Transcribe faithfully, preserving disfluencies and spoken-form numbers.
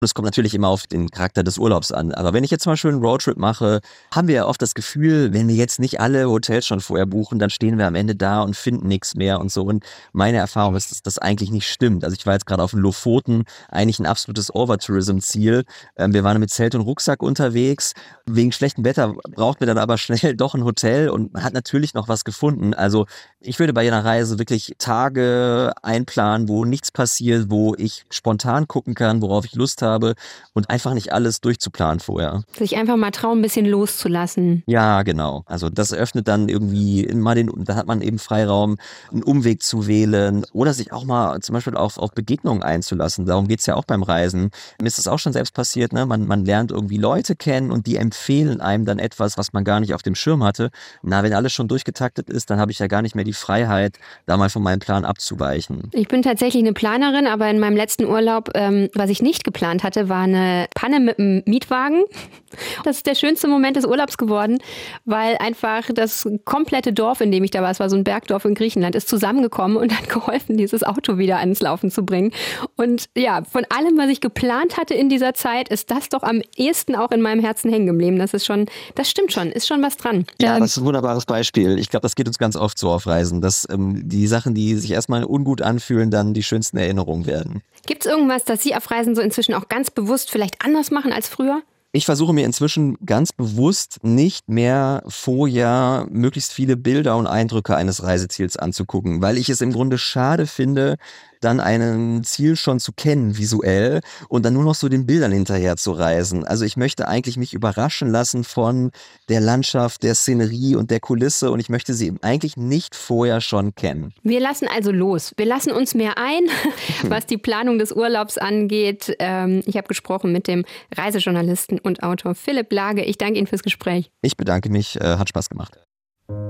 Das kommt natürlich immer auf den Charakter des Urlaubs an. Aber wenn ich jetzt zum Beispiel einen Roadtrip mache, haben wir ja oft das Gefühl, wenn wir jetzt nicht alle Hotels schon vorher buchen, dann stehen wir am Ende da und finden nichts mehr und so. Und meine Erfahrung ist, dass das eigentlich nicht stimmt. Also ich war jetzt gerade auf den Lofoten, eigentlich ein absolutes Overtourism-Ziel. Ähm, wir waren mit Zelt und Rucksack unterwegs. Wegen schlechtem Wetter braucht man dann aber schnell doch ein Hotel und man hat natürlich noch was gefunden. Also ich würde bei einer Reise wirklich Tage einplanen, wo nichts passiert, wo ich spontan gucken kann, worauf ich Lust habe. habe und einfach nicht alles durchzuplanen vorher. Sich einfach mal trauen, ein bisschen loszulassen. Ja, genau. Also das öffnet dann irgendwie mal den, da hat man eben Freiraum, einen Umweg zu wählen oder sich auch mal zum Beispiel auf, auf Begegnungen einzulassen. Darum geht's ja auch beim Reisen. Mir ist das auch schon selbst passiert, ne? Man, man lernt irgendwie Leute kennen und die empfehlen einem dann etwas, was man gar nicht auf dem Schirm hatte. Na, wenn alles schon durchgetaktet ist, dann habe ich ja gar nicht mehr die Freiheit, da mal von meinem Plan abzuweichen. Ich bin tatsächlich eine Planerin, aber in meinem letzten Urlaub, ähm, was ich nicht geplant hatte, war eine Panne mit dem Mietwagen. Das ist der schönste Moment des Urlaubs geworden, weil einfach das komplette Dorf, in dem ich da war, es war so ein Bergdorf in Griechenland, ist zusammengekommen und hat geholfen, dieses Auto wieder ans Laufen zu bringen. Und ja, von allem, was ich geplant hatte in dieser Zeit, ist das doch am ehesten auch in meinem Herzen hängen geblieben. Das ist schon, das stimmt schon, ist schon was dran. Ja, Ähm, das ist ein wunderbares Beispiel. Ich glaube, das geht uns ganz oft so auf Reisen, dass ähm, die Sachen, die sich erstmal ungut anfühlen, dann die schönsten Erinnerungen werden. Gibt es irgendwas, das Sie auf Reisen so inzwischen auch ganz bewusst vielleicht anders machen als früher? Ich versuche mir inzwischen ganz bewusst nicht mehr vorher möglichst viele Bilder und Eindrücke eines Reiseziels anzugucken, weil ich es im Grunde schade finde, dann ein Ziel schon zu kennen visuell und dann nur noch so den Bildern hinterher zu reisen. Also ich möchte eigentlich mich überraschen lassen von der Landschaft, der Szenerie und der Kulisse und ich möchte sie eigentlich nicht vorher schon kennen. Wir lassen also los. Wir lassen uns mehr ein, was die Planung des Urlaubs angeht. Ähm, ich habe gesprochen mit dem Reisejournalisten und Autor Philipp Lage. Ich danke Ihnen fürs Gespräch. Ich bedanke mich, äh, hat Spaß gemacht.